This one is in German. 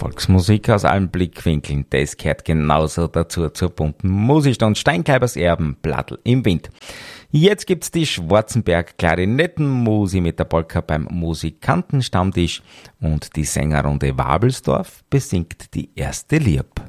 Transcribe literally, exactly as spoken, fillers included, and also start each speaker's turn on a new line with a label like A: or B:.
A: Volksmusik aus allen Blickwinkeln, das gehört genauso dazu zur bunten Musikstunde. Steinkleibers Erben, Blattl im Wind. Jetzt gibt's die Schwarzenberg Klarinettenmusi mit der Polka beim Musikantenstammtisch und die Sängerrunde Wabelsdorf besingt die erste Lieb.